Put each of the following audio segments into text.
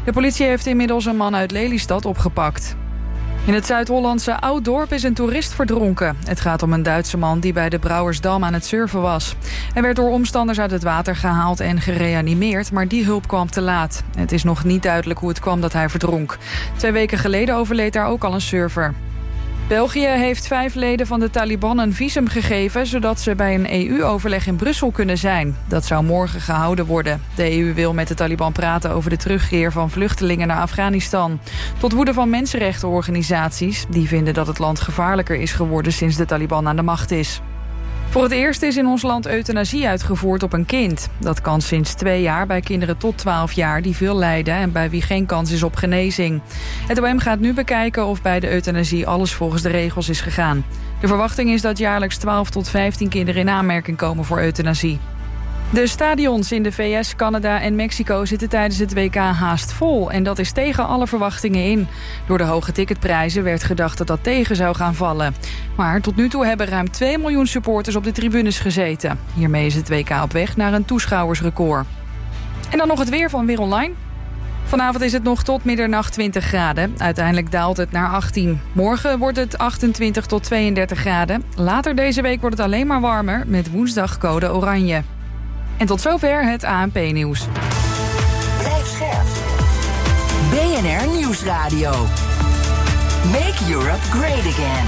De politie heeft inmiddels een man uit Lelystad opgepakt. In het Zuid-Hollandse Ouddorp is een toerist verdronken. Het gaat om een Duitse man die bij de Brouwersdam aan het surfen was. Hij werd door omstanders uit het water gehaald en gereanimeerd, maar die hulp kwam te laat. Het is nog niet duidelijk hoe het kwam dat hij verdronk. 2 weken geleden overleed daar ook al een surfer. België heeft 5 leden van de Taliban een visum gegeven, zodat ze bij een EU-overleg in Brussel kunnen zijn. Dat zou morgen gehouden worden. De EU wil met de Taliban praten over de terugkeer van vluchtelingen naar Afghanistan. Tot woede van mensenrechtenorganisaties. Die vinden dat het land gevaarlijker is geworden sinds de Taliban aan de macht is. Voor het eerst is in ons land euthanasie uitgevoerd op een kind. Dat kan sinds 2 jaar bij kinderen tot 12 jaar die veel lijden en bij wie geen kans is op genezing. Het OM gaat nu bekijken of bij de euthanasie alles volgens de regels is gegaan. De verwachting is dat jaarlijks 12 tot 15 kinderen in aanmerking komen voor euthanasie. De stadions in de VS, Canada en Mexico zitten tijdens het WK haast vol. En dat is tegen alle verwachtingen in. Door de hoge ticketprijzen werd gedacht dat dat tegen zou gaan vallen. Maar tot nu toe hebben ruim 2 miljoen supporters op de tribunes gezeten. Hiermee is het WK op weg naar een toeschouwersrecord. En dan nog het weer van Weer Online. Vanavond is het nog tot middernacht 20 graden. Uiteindelijk daalt het naar 18. Morgen wordt het 28 tot 32 graden. Later deze week wordt het alleen maar warmer met woensdag code oranje. En tot zover het ANP-nieuws. Blijf scherp. BNR Nieuwsradio. Make Europe great again.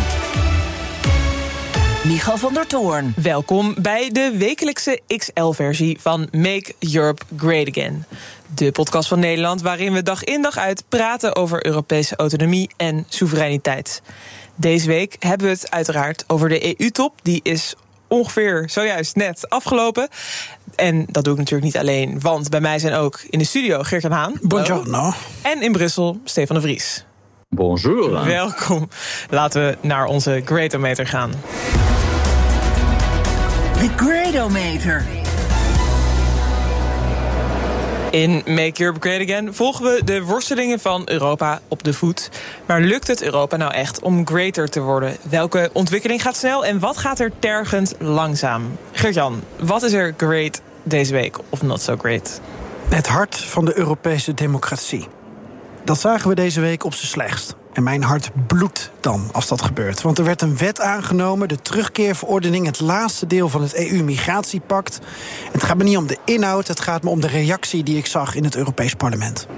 Michal van der Toorn. Welkom bij de wekelijkse XL-versie van Make Europe Great Again. De podcast van Nederland waarin we dag in dag uit praten over Europese autonomie en soevereiniteit. Deze week hebben we het uiteraard over de EU-top. Die is ongeveer zojuist net afgelopen. En dat doe ik natuurlijk niet alleen, want bij mij zijn ook in de studio Geert-Jan Haan. Buongiorno. En in Brussel Stefan de Vries. Bonjour. Welkom. Laten we naar onze Greatometer gaan. De Greatometer. In Make Europe Great Again volgen we de worstelingen van Europa op de voet. Maar lukt het Europa nou echt om greater te worden? Welke ontwikkeling gaat snel en wat gaat er tergend langzaam? Gert-Jan, wat is er great deze week of not so great? Het hart van de Europese democratie. Dat zagen we deze week op zijn slechtst. En mijn hart bloedt dan als dat gebeurt. Want er werd een wet aangenomen, de terugkeerverordening, het laatste deel van het EU-migratiepact. Het gaat me niet om de inhoud, het gaat me om de reactie die ik zag in het Europees Parlement.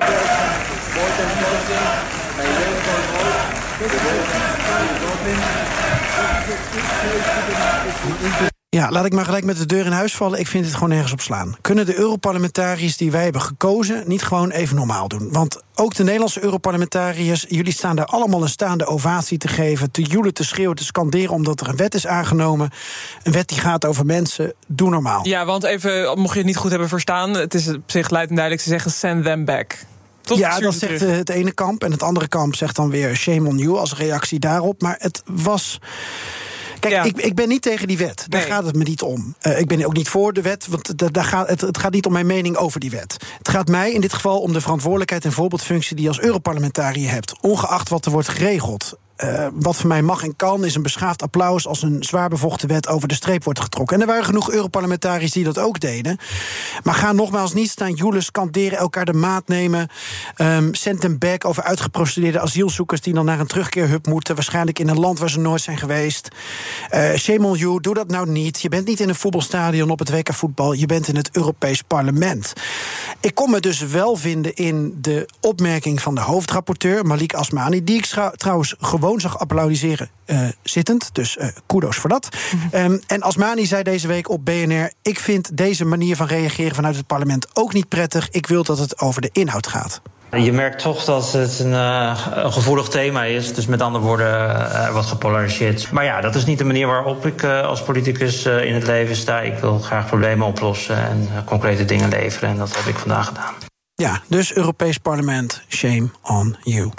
Ja, laat ik maar gelijk met de deur in huis vallen. Ik vind het gewoon nergens op slaan. Kunnen de Europarlementariërs die wij hebben gekozen niet gewoon even normaal doen? Want ook de Nederlandse Europarlementariërs, jullie staan daar allemaal een staande ovatie te geven, te joelen, te schreeuwen, te scanderen omdat er een wet is aangenomen. Een wet die gaat over mensen. Doe normaal. Ja, want even, mocht je het niet goed hebben verstaan, het is op zich luid en duidelijk te zeggen, send them back. Ja, dat zegt het ene kamp. En het andere kamp zegt dan weer shame on you als reactie daarop. Maar het was... Kijk, ja. Ik ben niet tegen die wet. Daar gaat het me niet om. Ik ben ook niet voor de wet, want het gaat niet om mijn mening over die wet. Het gaat mij in dit geval om de verantwoordelijkheid en voorbeeldfunctie die je als Europarlementariër hebt, ongeacht wat er wordt geregeld. Wat voor mij mag en kan is een beschaafd applaus als een zwaar bevochten wet over de streep wordt getrokken. En er waren genoeg Europarlementariërs die dat ook deden. Maar ga nogmaals niet staan joelen, scanderen, elkaar de maat nemen. Send them back over uitgeprocedeerde asielzoekers die dan naar een terugkeerhub moeten, waarschijnlijk in een land waar ze nooit zijn geweest. Shame on you, doe dat nou niet. Je bent niet in een voetbalstadion op het WK voetbal, je bent in het Europees Parlement. Ik kon me dus wel vinden in de opmerking van de hoofdrapporteur, Malik Asmani, die ik trouwens gewoon zag applaudisseren zittend. Dus kudos voor dat. En Asmani zei deze week op BNR, ik vind deze manier van reageren vanuit het parlement ook niet prettig. Ik wil dat het over de inhoud gaat. Je merkt toch dat het een gevoelig thema is. Dus met andere woorden, wat gepolariseerd. Maar ja, dat is niet de manier waarop ik als politicus in het leven sta. Ik wil graag problemen oplossen en concrete dingen leveren. En dat heb ik vandaag gedaan. Ja, dus Europees Parlement, shame on you.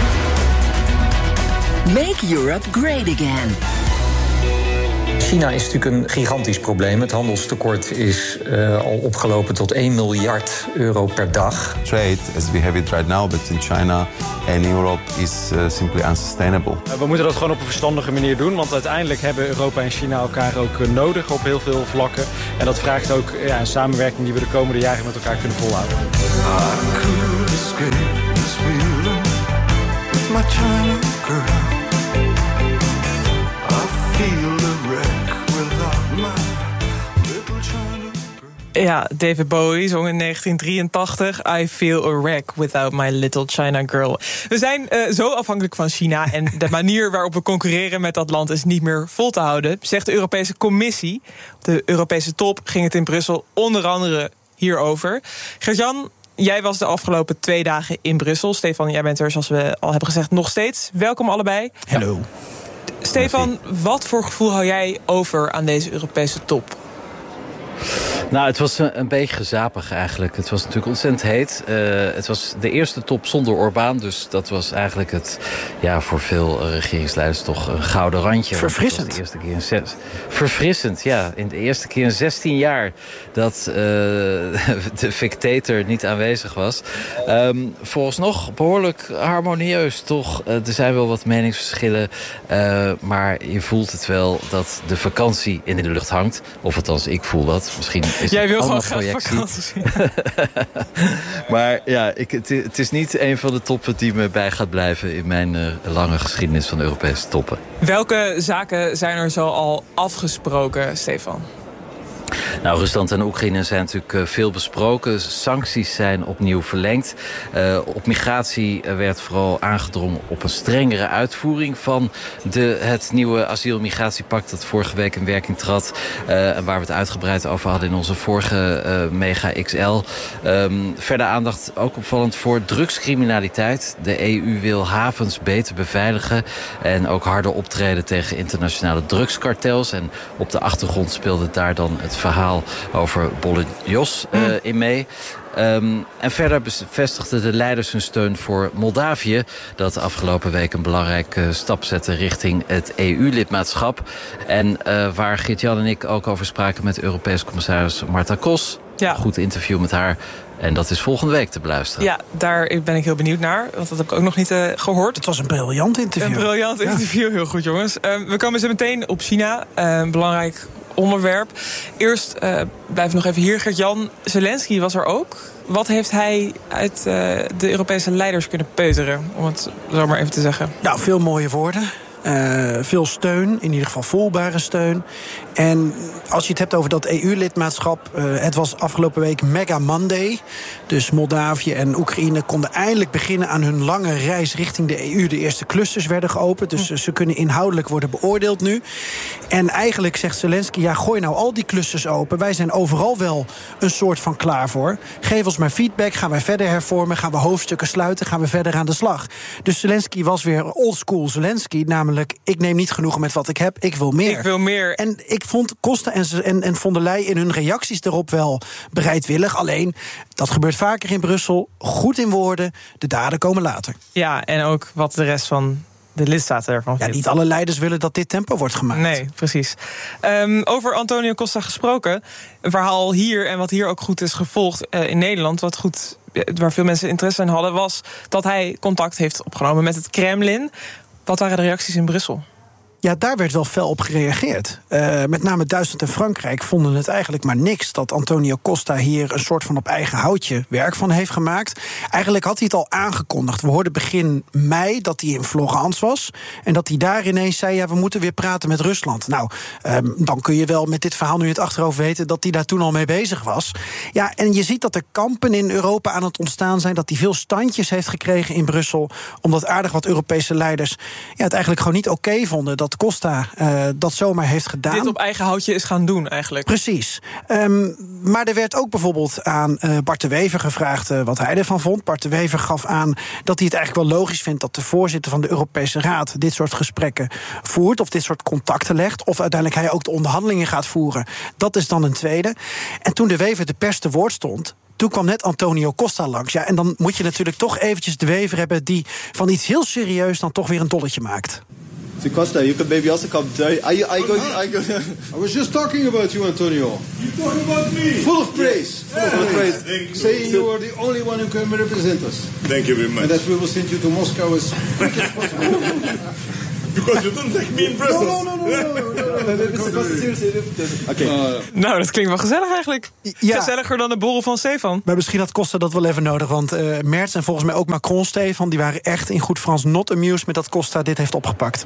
Make Europe great again. China is natuurlijk een gigantisch probleem. Het handelstekort is al opgelopen tot 1 miljard euro per dag. Trade, as we have it right now, between China and Europe is simply unsustainable. We moeten dat gewoon op een verstandige manier doen, want uiteindelijk hebben Europa en China elkaar ook nodig op heel veel vlakken. En dat vraagt ook een samenwerking die we de komende jaren met elkaar kunnen volhouden. my China girl. I feel a wreck without my little China girl. Ja, David Bowie zong in 1983... I feel a wreck without my little China girl. We zijn zo afhankelijk van China... en de manier waarop we concurreren met dat land is niet meer vol te houden... zegt de Europese Commissie. Op de Europese top ging het in Brussel onder andere hierover. Gert-Jan, jij was de afgelopen 2 dagen in Brussel. Stefan, jij bent er, zoals we al hebben gezegd, nog steeds. Welkom allebei. Hallo. Stefan, wat voor gevoel hou jij over aan deze Europese top? Nou, het was een beetje gezapig eigenlijk. Het was natuurlijk ontzettend heet. Het was de eerste top zonder Orbán. Dus dat was eigenlijk het, voor veel regeringsleiders toch een gouden randje. Verfrissend. De eerste keer verfrissend, ja. In de eerste keer in 16 jaar dat de dictator niet aanwezig was. Volgens nog behoorlijk harmonieus, toch. Er zijn wel wat meningsverschillen. Maar je voelt het wel dat de vakantie in de lucht hangt. Of althans, ik voel dat. Misschien is jij wil gewoon graag vakantie. Maar ja, het is niet een van de toppen die me bij gaat blijven... in mijn lange geschiedenis van de Europese toppen. Welke zaken zijn er zo al afgesproken, Stefan? Nou, Rusland en Oekraïne zijn natuurlijk veel besproken. Sancties zijn opnieuw verlengd. Op migratie werd vooral aangedrongen op een strengere uitvoering van het nieuwe asiel-migratiepact dat vorige week in werking trad. En waar we het uitgebreid over hadden in onze vorige Mega XL. Verder aandacht ook opvallend voor drugscriminaliteit. De EU wil havens beter beveiligen en ook harder optreden tegen internationale drugskartels. En op de achtergrond speelde daar dan het verhaal over Bolle Jos in mee. En verder bevestigden de leiders hun steun voor Moldavië, dat afgelopen week een belangrijke stap zette richting het EU-lidmaatschap. En waar Geert-Jan en ik ook over spraken met Europees commissaris Marta Kos. Ja. Goed interview met haar. En dat is volgende week te beluisteren. Ja, daar ben ik heel benieuwd naar. Want dat heb ik ook nog niet gehoord. Het was een briljant interview. Een briljant interview, heel goed jongens. We komen zo meteen op China. Een belangrijk onderwerp. Eerst blijf nog even hier. Gert-Jan, Zelensky was er ook. Wat heeft hij uit de Europese leiders kunnen peuteren? Om het zo maar even te zeggen. Nou, veel mooie woorden. Veel steun, in ieder geval voelbare steun. En als je het hebt over dat EU-lidmaatschap... het was afgelopen week Mega Monday. Dus Moldavië en Oekraïne konden eindelijk beginnen aan hun lange reis richting de EU. De eerste clusters werden geopend, dus ze kunnen inhoudelijk worden beoordeeld nu. En eigenlijk zegt Zelensky, gooi nou al die clusters open. Wij zijn overal wel een soort van klaar voor. Geef ons maar feedback, gaan wij verder hervormen... gaan we hoofdstukken sluiten, gaan we verder aan de slag. Dus Zelensky was weer oldschool Zelensky, namelijk... ik neem niet genoegen met wat ik heb, ik wil meer. Ik wil meer. En ik vond Costa en von der Leyen in hun reacties erop wel bereidwillig. Alleen, dat gebeurt vaker in Brussel. Goed in woorden, de daden komen later. Ja, en ook wat de rest van de lidstaten ervan vindt. Niet alle leiders willen dat dit tempo wordt gemaakt. Nee, precies. Over Antonio Costa gesproken. Een verhaal hier, en wat hier ook goed is gevolgd in Nederland... wat goed, waar veel mensen interesse in hadden... was dat hij contact heeft opgenomen met het Kremlin. Wat waren de reacties in Brussel? Ja, daar werd wel fel op gereageerd. Met name Duitsland en Frankrijk vonden het eigenlijk maar niks... dat Antonio Costa hier een soort van op eigen houtje werk van heeft gemaakt. Eigenlijk had hij het al aangekondigd. We hoorden begin mei dat hij in Florence was... en dat hij daar ineens zei, we moeten weer praten met Rusland. Nou, dan kun je wel met dit verhaal nu in het achterhoofd weten... dat hij daar toen al mee bezig was. Ja, en je ziet dat er kampen in Europa aan het ontstaan zijn... dat hij veel standjes heeft gekregen in Brussel... omdat aardig wat Europese leiders het eigenlijk gewoon niet oké vonden... dat Costa dat zomaar heeft gedaan. Dit op eigen houtje is gaan doen eigenlijk. Precies. Maar er werd ook bijvoorbeeld aan Bart de Wever gevraagd wat hij ervan vond. Bart de Wever gaf aan dat hij het eigenlijk wel logisch vindt... dat de voorzitter van de Europese Raad dit soort gesprekken voert... of dit soort contacten legt. Of uiteindelijk hij ook de onderhandelingen gaat voeren. Dat is dan een tweede. En toen de Wever de pers te woord stond... toen kwam net Antonio Costa langs. Ja, en dan moet je natuurlijk toch eventjes de Wever hebben... die van iets heel serieus dan toch weer een dolletje maakt. So Costa, you can maybe also come. I was just talking about you, Antonio. You talking about me? Full of praise. Full of praise. Saying you are the only one who can represent us. Thank you very much. And that we will send you to Moscow as quick as possible. Because you don't like me in Brussels. Nou, dat klinkt wel gezellig eigenlijk. Ja. Gezelliger dan de borrel van Stefan. Maar misschien had Costa dat wel even nodig. Want Merz en volgens mij ook Macron, Stefan, die waren echt in goed Frans not amused met dat Costa dit heeft opgepakt.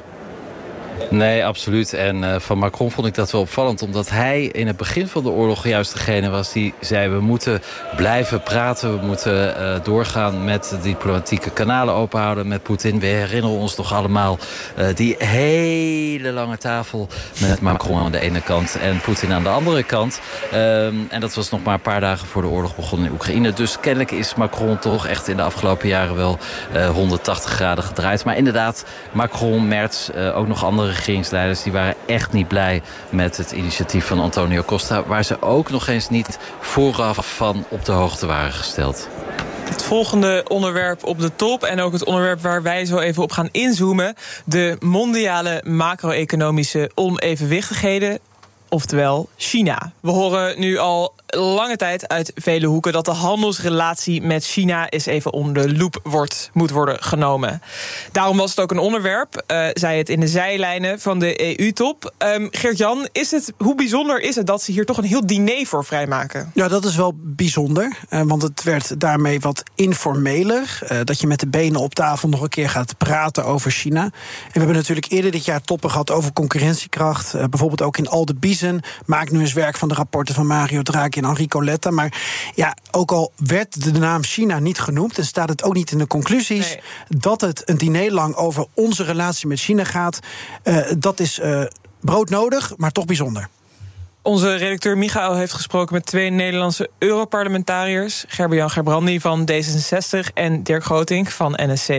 Nee, absoluut. En van Macron vond ik dat wel opvallend. Omdat hij in het begin van de oorlog juist degene was die zei... we moeten blijven praten, we moeten doorgaan met de diplomatieke kanalen openhouden met Poetin. We herinneren ons nog allemaal die hele lange tafel met Macron aan de ene kant en Poetin aan de andere kant. En dat was nog maar een paar dagen voor de oorlog begon in Oekraïne. Dus kennelijk is Macron toch echt in de afgelopen jaren wel 180 graden gedraaid. Maar inderdaad, Macron, Merz, ook nog andere regeringsleiders, die waren echt niet blij met het initiatief van Antonio Costa, waar ze ook nog eens niet vooraf van op de hoogte waren gesteld. Het volgende onderwerp op de top en ook het onderwerp waar wij zo even op gaan inzoomen, de mondiale macro-economische onevenwichtigheden, oftewel China. We horen nu al lange tijd uit vele hoeken dat de handelsrelatie met China eens even onder de loep moet worden genomen. Daarom was het ook een onderwerp, zei het in de zijlijnen van de EU-top. Geert-Jan, hoe bijzonder is het dat ze hier toch een heel diner voor vrijmaken? Ja, dat is wel bijzonder, want het werd daarmee wat informeler. Dat je met de benen op tafel nog een keer gaat praten over China. En we hebben natuurlijk eerder dit jaar toppen gehad over concurrentiekracht. Bijvoorbeeld ook in Alde Biezen. Maak nu eens werk van de rapporten van Mario Draghi en Enrico Letta. Maar ja, ook al werd de naam China niet genoemd en staat het ook niet in de conclusies, dat het een diner lang over onze relatie met China gaat, dat is broodnodig, maar toch bijzonder. Onze redacteur Michael heeft gesproken met 2 Nederlandse Europarlementariërs, Gerber-Jan Gerbrandy van D66 en Dirk Grotink van NSC.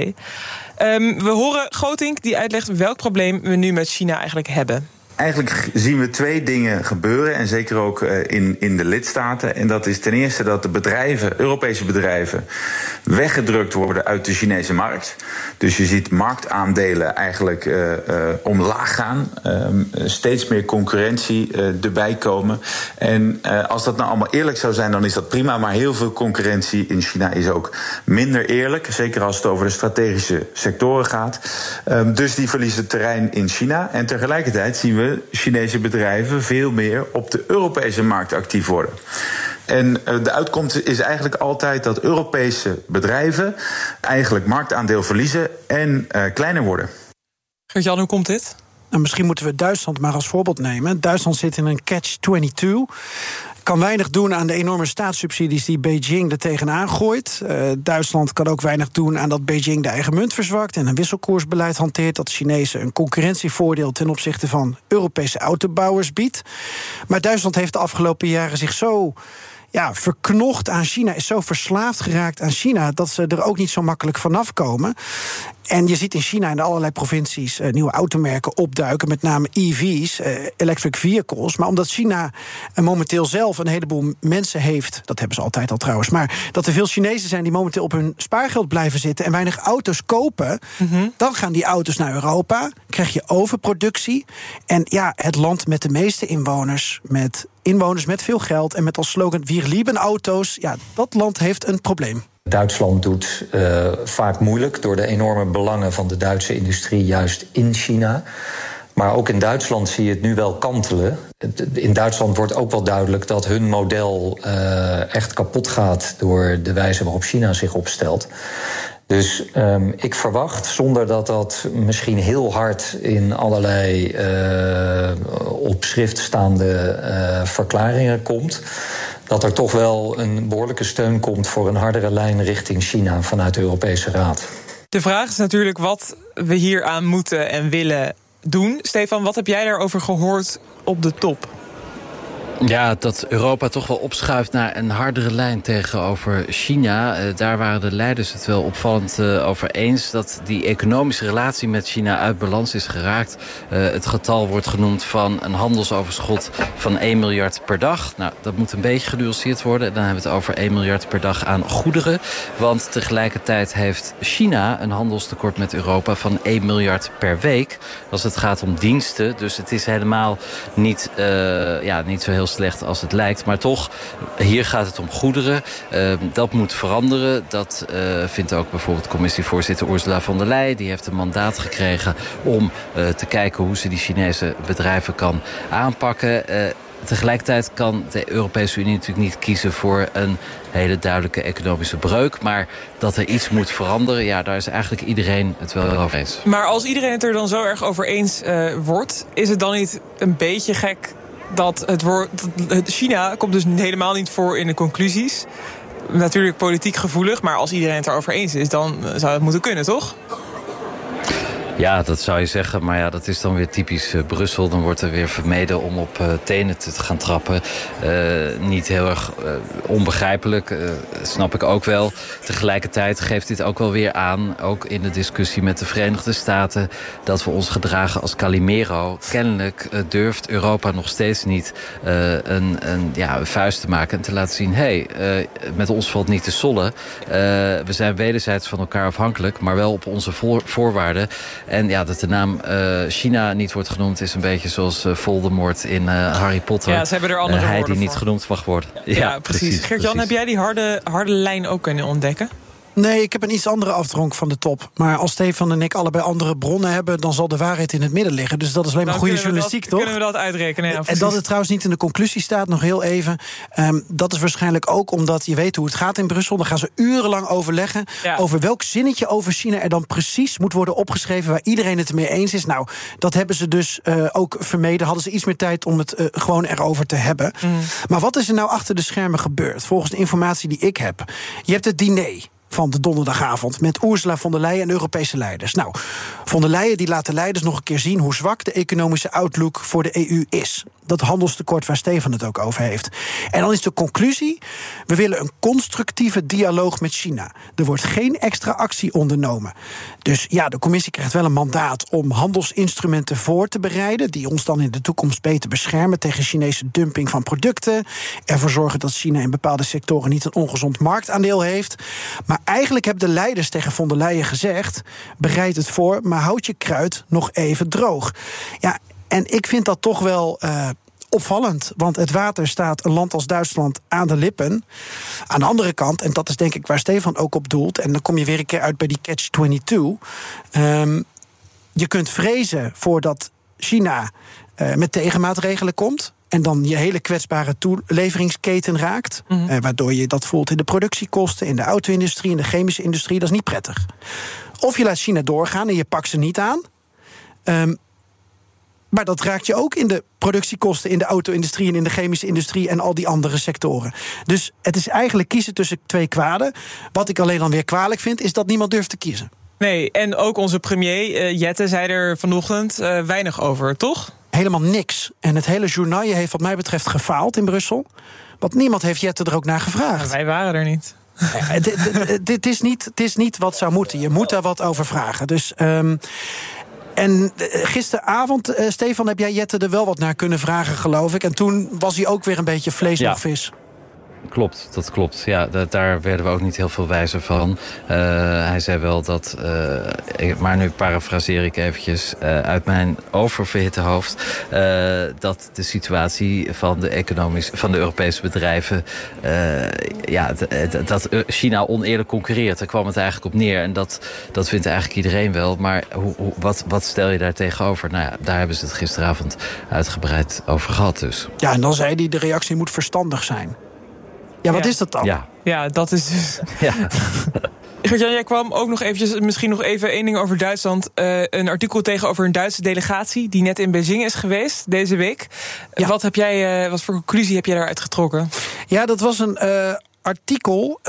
We horen Grotink die uitlegt welk probleem we nu met China eigenlijk hebben. Eigenlijk zien we 2 dingen gebeuren, en zeker ook in de lidstaten. En dat is ten eerste dat de bedrijven, Europese bedrijven, weggedrukt worden uit de Chinese markt. Dus je ziet marktaandelen eigenlijk omlaag gaan. Steeds meer concurrentie erbij komen. En als dat nou allemaal eerlijk zou zijn, dan is dat prima. Maar heel veel concurrentie in China is ook minder eerlijk. Zeker als het over de strategische sectoren gaat. Dus die verliezen terrein in China. En tegelijkertijd zien we Chinese bedrijven veel meer op de Europese markt actief worden. En de uitkomst is eigenlijk altijd dat Europese bedrijven eigenlijk marktaandeel verliezen en kleiner worden. Gert-Jan, hoe komt dit? Nou, misschien moeten we Duitsland maar als voorbeeld nemen. Duitsland zit in een catch-22. Kan weinig doen aan de enorme staatssubsidies die Beijing er tegenaan gooit. Duitsland kan ook weinig doen aan dat Beijing de eigen munt verzwakt en een wisselkoersbeleid hanteert dat Chinezen een concurrentievoordeel ten opzichte van Europese autobouwers biedt. Maar Duitsland heeft de afgelopen jaren zich zo verknocht aan China, is zo verslaafd geraakt aan China dat ze er ook niet zo makkelijk vanaf komen. En je ziet in China in allerlei provincies nieuwe automerken opduiken, met name EV's, electric vehicles. Maar omdat China momenteel zelf een heleboel mensen heeft, dat hebben ze altijd al trouwens, maar dat er veel Chinezen zijn die momenteel op hun spaargeld blijven zitten en weinig auto's kopen, dan gaan die auto's naar Europa, krijg je overproductie. En ja, het land met de meeste inwoners met veel geld en met als slogan Wir lieben auto's, ja, dat land heeft een probleem. Duitsland doet vaak moeilijk door de enorme belangen van de Duitse industrie juist in China. Maar ook in Duitsland zie je het nu wel kantelen. In Duitsland wordt ook wel duidelijk dat hun model echt kapot gaat door de wijze waarop China zich opstelt. Dus ik verwacht, zonder dat dat misschien heel hard in allerlei op schrift staande verklaringen komt, dat er toch wel een behoorlijke steun komt voor een hardere lijn richting China vanuit de Europese Raad. De vraag is natuurlijk wat we hier aan moeten en willen doen. Stefan, wat heb jij daarover gehoord op de top? Ja, dat Europa toch wel opschuift naar een hardere lijn tegenover China. Daar waren de leiders het wel opvallend over eens, dat die economische relatie met China uit balans is geraakt. Het getal wordt genoemd van een handelsoverschot van 1 miljard per dag. Nou, dat moet een beetje genuanceerd worden. Dan hebben we het over 1 miljard per dag aan goederen. Want tegelijkertijd heeft China een handelstekort met Europa van 1 miljard per week. Als het gaat om diensten. Dus het is helemaal niet zo heel slecht als het lijkt. Maar toch, hier gaat het om goederen. Dat moet veranderen. Dat vindt ook bijvoorbeeld commissievoorzitter Ursula von der Leyen. Die heeft een mandaat gekregen om te kijken hoe ze die Chinese bedrijven kan aanpakken. Tegelijkertijd kan de Europese Unie natuurlijk niet kiezen voor een hele duidelijke economische breuk. Maar dat er iets moet veranderen, ja, daar is eigenlijk iedereen het wel over eens. Maar als iedereen het er dan zo erg over eens wordt, is het dan niet een beetje gek dat China komt dus helemaal niet voor in de conclusies? Natuurlijk politiek gevoelig, maar als iedereen het erover eens is, dan zou het moeten kunnen, toch? Ja, dat zou je zeggen. Maar ja, dat is dan weer typisch Brussel. Dan wordt er weer vermeden om op tenen te gaan trappen. Niet heel erg onbegrijpelijk. Snap ik ook wel. Tegelijkertijd geeft dit ook wel weer aan, ook in de discussie met de Verenigde Staten, dat we ons gedragen als Calimero. Kennelijk durft Europa nog steeds niet een vuist te maken en te laten zien, met ons valt niet te sollen. We zijn wederzijds van elkaar afhankelijk, maar wel op onze voorwaarden. En ja, dat de naam China niet wordt genoemd is een beetje zoals Voldemort in Harry Potter. Ja, ze hebben er andere woorden die voor. niet genoemd mag worden. Ja, precies. Gert-Jan, heb jij die harde lijn ook kunnen ontdekken? Nee, ik heb een iets andere afdronk van de top. Maar als Stefan en ik allebei andere bronnen hebben, dan zal de waarheid in het midden liggen. Dus dat is alleen maar goede journalistiek, toch? Kunnen we dat uitrekenen, ja, en dat het trouwens niet in de conclusie staat, nog heel even. Dat is waarschijnlijk ook omdat je weet hoe het gaat in Brussel. Dan gaan ze urenlang overleggen over welk zinnetje over China er dan precies moet worden opgeschreven, waar iedereen het ermee eens is. Nou, dat hebben ze dus ook vermeden. Hadden ze iets meer tijd om het gewoon erover te hebben. Maar wat is er nou achter de schermen gebeurd? Volgens de informatie die ik heb. Je hebt het diner van de donderdagavond met Ursula von der Leyen en Europese leiders. Nou, von der Leyen die laat de leiders nog een keer zien hoe zwak de economische outlook voor de EU is. Dat handelstekort waar Stefan het ook over heeft. En dan is de conclusie: we willen een constructieve dialoog met China. Er wordt geen extra actie ondernomen. Dus ja, de commissie krijgt wel een mandaat om handelsinstrumenten voor te bereiden, die ons dan in de toekomst beter beschermen tegen Chinese dumping van producten, ervoor zorgen dat China in bepaalde sectoren niet een ongezond marktaandeel heeft. Maar eigenlijk hebben de leiders tegen von der Leyen gezegd: bereid het voor, maar houd je kruid nog even droog. Ja, en ik vind dat toch wel opvallend, want het water staat een land als Duitsland aan de lippen. Aan de andere kant, en dat is denk ik waar Stefan ook op doelt, en dan kom je weer een keer uit bij die catch-22. Je kunt vrezen voordat China met tegenmaatregelen komt en dan je hele kwetsbare toeleveringsketen raakt, waardoor je dat voelt in de productiekosten, in de auto-industrie, in de chemische industrie. Dat is niet prettig. Of je laat China doorgaan en je pakt ze niet aan. Maar dat raakt je ook in de productiekosten, in de auto-industrie en in de chemische industrie en al die andere sectoren. Dus het is eigenlijk kiezen tussen twee kwaden. Wat ik alleen dan weer kwalijk vind, is dat niemand durft te kiezen. Nee, en ook onze premier Jette zei er vanochtend weinig over, toch? Helemaal niks. En het hele journaal heeft wat mij betreft gefaald in Brussel. Want niemand heeft Jette er ook naar gevraagd. Ja, wij waren er niet. Het is niet wat zou moeten. Je moet daar wat over vragen. Dus en gisteravond, Stefan, heb jij Jette er wel wat naar kunnen vragen, geloof ik. En toen was hij ook weer een beetje vlees nog vis. Klopt, dat klopt. Ja, daar werden we ook niet heel veel wijzer van. Hij zei wel dat, maar nu parafraseer ik eventjes uit mijn oververhitte hoofd, dat de situatie van de Europese bedrijven, dat China oneerlijk concurreert. Daar kwam het eigenlijk op neer. En dat vindt eigenlijk iedereen wel. Maar wat stel je daar tegenover? Nou ja, daar hebben ze het gisteravond uitgebreid over gehad dus. Ja, en dan zei hij, de reactie moet verstandig zijn. Ja, wat is dat dan? Ja, dat is dus. Ja. Gert-Jan, jij kwam ook nog eventjes, misschien nog even één ding over Duitsland. Een artikel tegenover een Duitse delegatie die net in Beijing is geweest deze week. Ja. Wat voor conclusie heb jij daaruit getrokken? Ja, dat was een artikel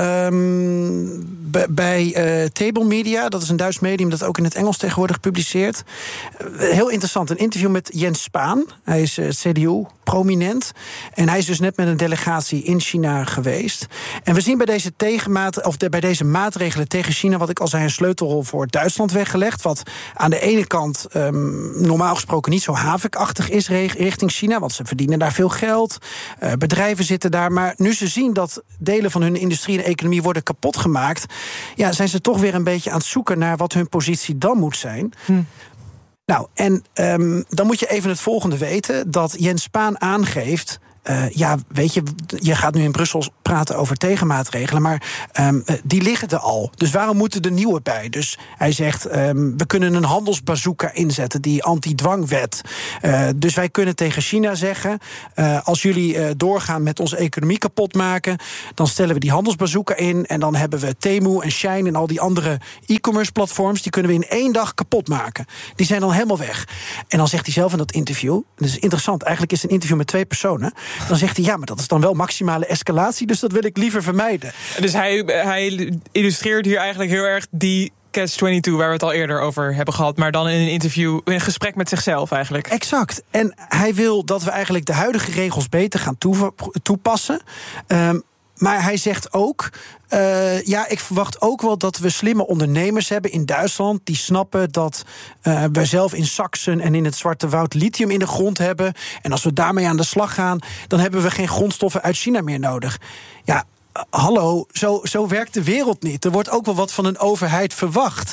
bij Table Media. Dat is een Duits medium dat ook in het Engels tegenwoordig publiceert. Heel interessant, een interview met Jens Spahn. Hij is CDU-prominent. En hij is dus net met een delegatie in China geweest. En we zien bij deze maatregelen tegen China, wat ik al zei, een sleutelrol voor Duitsland weggelegd. Wat aan de ene kant normaal gesproken niet zo havikachtig is richting China, want ze verdienen daar veel geld. Bedrijven zitten daar. Maar nu ze zien dat delen van hun industrie en economie worden kapot gemaakt, ja, zijn ze toch weer een beetje aan het zoeken naar wat hun positie dan moet zijn. Nou, en dan moet je even het volgende weten, dat Jens Spahn aangeeft, weet je, je gaat nu in Brussel praten over tegenmaatregelen, maar die liggen er al. Dus waarom moeten er nieuwe bij? Dus hij zegt, we kunnen een handelsbazooka inzetten, die anti-dwangwet. Dus wij kunnen tegen China zeggen, als jullie doorgaan met onze economie kapot maken, dan stellen we die handelsbazooka in en dan hebben we Temu en Shein en al die andere e-commerce platforms, die kunnen we in 1 dag kapot maken. Die zijn dan helemaal weg. En dan zegt hij zelf in dat interview, dat is interessant, eigenlijk is het een interview met 2 personen, dan zegt hij, ja, maar dat is dan wel maximale escalatie, dus dat wil ik liever vermijden. Dus hij illustreert hier eigenlijk heel erg die Catch-22, waar we het al eerder over hebben gehad, maar dan in een interview, in een gesprek met zichzelf eigenlijk. Exact. En hij wil dat we eigenlijk de huidige regels beter gaan toepassen. Maar hij zegt ook, ik verwacht ook wel dat we slimme ondernemers hebben in Duitsland die snappen dat wij zelf in Saksen en in het Zwarte Woud lithium in de grond hebben. En als we daarmee aan de slag gaan, dan hebben we geen grondstoffen uit China meer nodig. Ja, hallo, zo werkt de wereld niet. Er wordt ook wel wat van een overheid verwacht.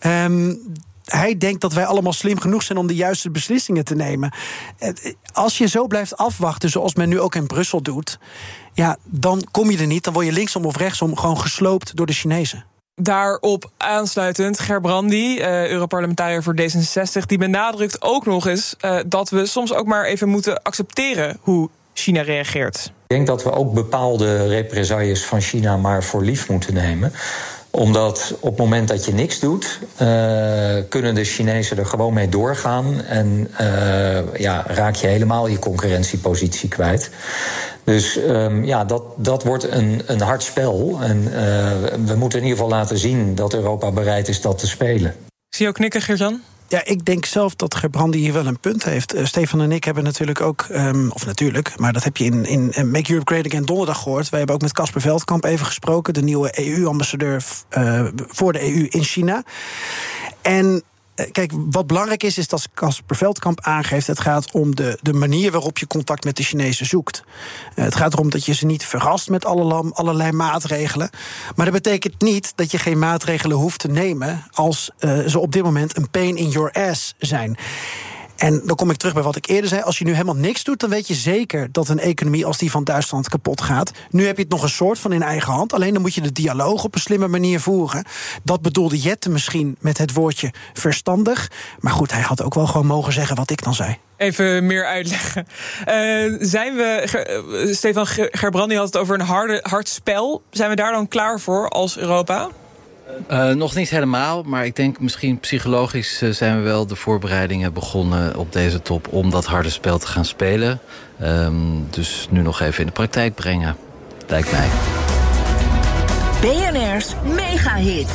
Hij denkt dat wij allemaal slim genoeg zijn om de juiste beslissingen te nemen. Als je zo blijft afwachten, zoals men nu ook in Brussel doet, ja, dan kom je er niet. Dan word je linksom of rechtsom gewoon gesloopt door de Chinezen. Daarop aansluitend, Gerbrandy, Europarlementariër voor D66... die benadrukt ook nog eens dat we soms ook maar even moeten accepteren hoe China reageert. Ik denk dat we ook bepaalde represailles van China maar voor lief moeten nemen. Omdat op het moment dat je niks doet, kunnen de Chinezen er gewoon mee doorgaan. En raak je helemaal je concurrentiepositie kwijt. Dus dat wordt een hard spel. En we moeten in ieder geval laten zien dat Europa bereid is dat te spelen. Zie je ook knikken, Geert-Jan? Ja, ik denk zelf dat Gerbrandy hier wel een punt heeft. Stefan en ik hebben natuurlijk ook, maar dat heb je in Make Europe Great Again donderdag gehoord. Wij hebben ook met Casper Veldkamp even gesproken, de nieuwe EU-ambassadeur voor de EU in China. En kijk, wat belangrijk is dat Casper Veldkamp aangeeft, het gaat om de manier waarop je contact met de Chinezen zoekt. Het gaat erom dat je ze niet verrast met allerlei maatregelen. Maar dat betekent niet dat je geen maatregelen hoeft te nemen als ze op dit moment een pain in your ass zijn. En dan kom ik terug bij wat ik eerder zei. Als je nu helemaal niks doet, dan weet je zeker dat een economie als die van Duitsland kapot gaat. Nu heb je het nog een soort van in eigen hand. Alleen dan moet je de dialoog op een slimme manier voeren. Dat bedoelde Jette misschien met het woordje verstandig. Maar goed, hij had ook wel gewoon mogen zeggen wat ik dan zei. Even meer uitleggen. Stefan Gerbrandy had het over een hard spel. Zijn we daar dan klaar voor als Europa? Nog niet helemaal, maar ik denk misschien psychologisch zijn we wel de voorbereidingen begonnen op deze top om dat harde spel te gaan spelen. Dus nu nog even in de praktijk brengen, lijkt mij. BNR's Megahit.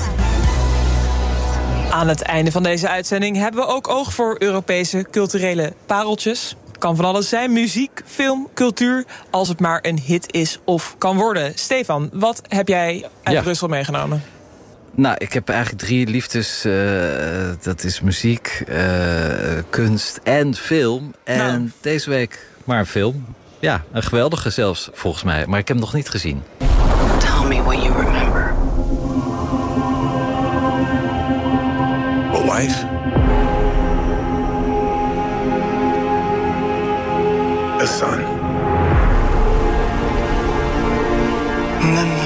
Aan het einde van deze uitzending hebben we ook oog voor Europese culturele pareltjes. Kan van alles zijn, muziek, film, cultuur, als het maar een hit is of kan worden. Stefan, wat heb jij uit Brussel meegenomen? Nou, ik heb eigenlijk 3 liefdes. Dat is muziek, kunst en film. En deze week maar een film. Ja, een geweldige zelfs, volgens mij. Maar ik heb hem nog niet gezien. Tell me what you remember. A wife. A son. And then